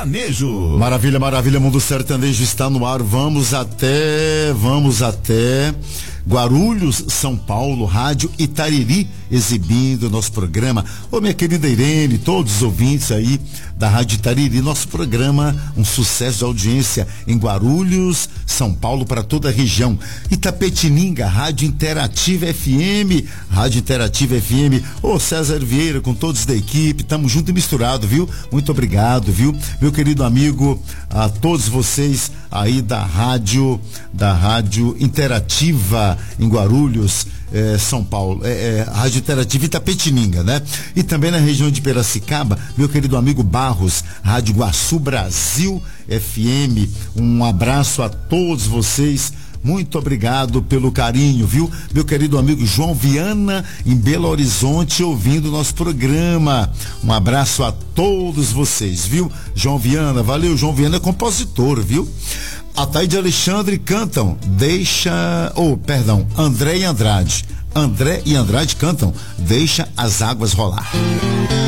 sertanejo. Maravilha, maravilha, Mundo Sertanejo está no ar. Vamos até Guarulhos, São Paulo, Rádio Itariri, exibindo nosso programa. Ô, minha querida Irene, todos os ouvintes aí da Rádio Itariri, nosso programa, um sucesso de audiência em Guarulhos, São Paulo, para toda a região. Itapetininga, Rádio Interativa FM, Rádio Interativa FM. Ô, César Vieira, com todos da equipe, tamo junto e misturado, viu? Muito obrigado, viu? Meu querido amigo, a todos vocês aí da Rádio Interativa em Guarulhos, São Paulo, Rádio Interativa Itapetininga, né? E também na região de Piracicaba, meu querido amigo Barros, Rádio Guaçu Brasil FM. Um abraço a todos vocês. Muito obrigado pelo carinho, viu? Meu querido amigo João Viana, em Belo Horizonte, ouvindo nosso programa. Um abraço a todos vocês, viu? João Viana, valeu. João Viana é compositor, viu? Ataíde Alexandre cantam André e Andrade cantam Deixa as Águas Rolar.